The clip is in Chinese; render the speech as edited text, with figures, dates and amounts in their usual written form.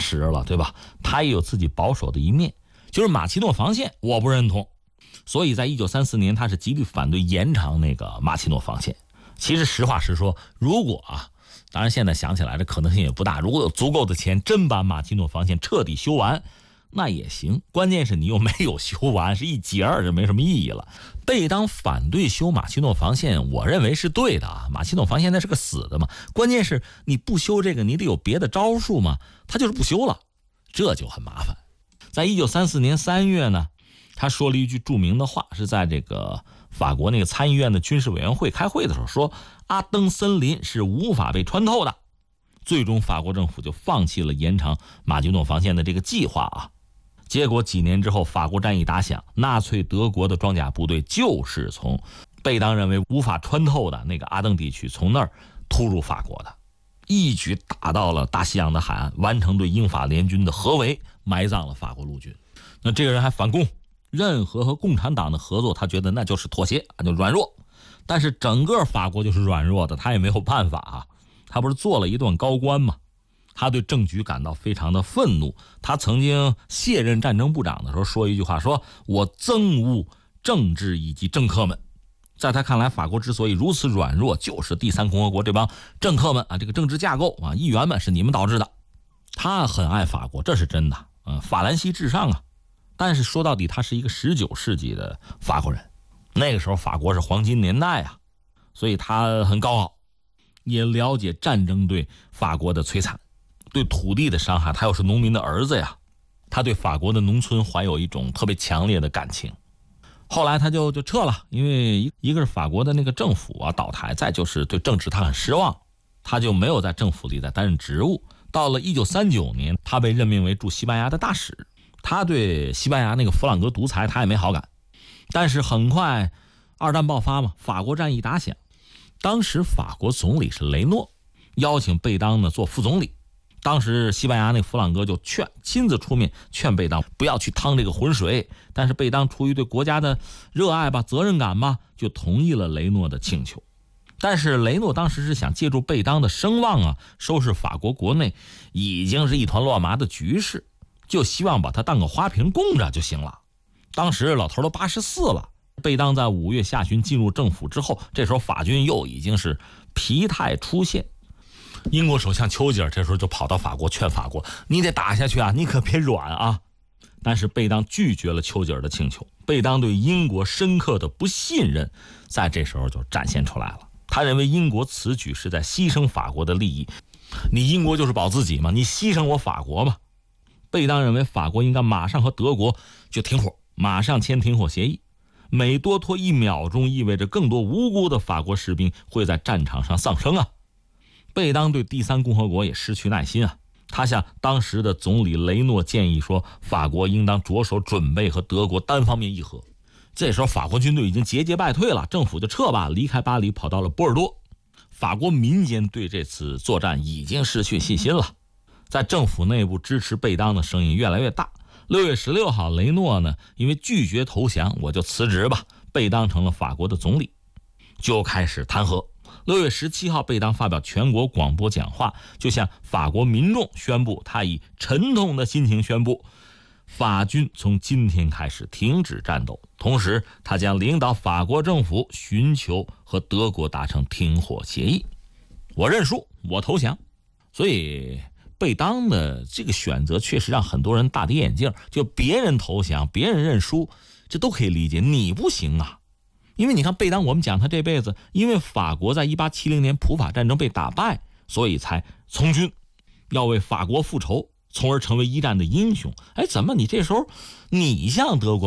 实了，对吧？他也有自己保守的一面，就是马奇诺防线我不认同，所以在1934年他是极力反对延长那个马奇诺防线。其实实话实说，如果当然现在想起来这可能性也不大，如果有足够的钱真把马奇诺防线彻底修完那也行，关键是你又没有修完，是一截儿就没什么意义了。贝当反对修马奇诺防线，我认为是对的马奇诺防线那是个死的嘛，关键是你不修这个，你得有别的招数嘛，他就是不修了，这就很麻烦。在1934年3月呢，他说了一句著名的话，是在这个法国那个参议院的军事委员会开会的时候说，阿登森林是无法被穿透的。最终法国政府就放弃了延长马奇诺防线的这个计划结果几年之后，法国战役打响，纳粹德国的装甲部队就是从贝当认为无法穿透的那个阿登地区，从那儿突入法国的，一举打到了大西洋的海岸，完成对英法联军的合围，埋葬了法国陆军。那这个人还反共，任何和共产党的合作他觉得那就是妥协，就软弱。但是整个法国就是软弱的，他也没有办法他不是做了一段高官吗？他对政局感到非常的愤怒，他曾经卸任战争部长的时候说一句话，说我憎恶政治以及政客们。在他看来，法国之所以如此软弱，就是第三共和国这帮政客们这个政治架构议员们是你们导致的。他很爱法国，这是真的法兰西至上但是说到底他是一个19世纪的法国人，那个时候法国是黄金年代所以他很高傲，也了解战争对法国的摧残，对土地的伤害，他又是农民的儿子呀，他对法国的农村怀有一种特别强烈的感情。后来他就撤了，因为一个是法国的那个政府倒台，再就是对政治他很失望，他就没有在政府里再担任职务。到了1939年，他被任命为驻西班牙的大使，他对西班牙那个弗朗哥独裁他也没好感。但是很快二战爆发嘛，法国战役打响，当时法国总理是雷诺，邀请贝当呢做副总理。当时西班牙那个弗朗哥就亲自出面劝贝当不要去趟这个浑水，但是贝当出于对国家的热爱责任感就同意了雷诺的请求。但是雷诺当时是想借助贝当的声望收拾法国国内已经是一团乱麻的局势，就希望把他当个花瓶供着就行了。当时老头都84了，贝当在5月下旬进入政府之后，这时候法军又已经是疲态出现。英国首相丘吉尔这时候就跑到法国劝法国，你得打下去你可别软但是贝当拒绝了丘吉尔的请求，贝当对英国深刻的不信任在这时候就展现出来了。他认为英国此举是在牺牲法国的利益，你英国就是保自己嘛，你牺牲我法国嘛。贝当认为法国应该马上和德国就停火，马上签停火协议，每多拖1秒钟意味着更多无辜的法国士兵会在战场上丧生贝当对第三共和国也失去耐心他向当时的总理雷诺建议说，法国应当着手准备和德国单方面议和。这时候法国军队已经节节败退了，政府就撤吧，离开巴黎跑到了波尔多。法国民间对这次作战已经失去信心了，在政府内部支持贝当的声音越来越大。6月16号，雷诺呢因为拒绝投降，我就辞职吧，贝当成了法国的总理，就开始弹劾。6月17号，贝当发表全国广播讲话，就向法国民众宣布，他以沉痛的心情宣布，法军从今天开始停止战斗，同时他将领导法国政府寻求和德国达成停火协议。我认输，我投降。所以贝当的这个选择确实让很多人大跌眼镜，就别人投降，别人认输，这都可以理解，你不行因为你看贝当，我们讲他这辈子因为法国在1870年普法战争被打败，所以才从军，要为法国复仇，从而成为一战的英雄。怎么你这时候你向德国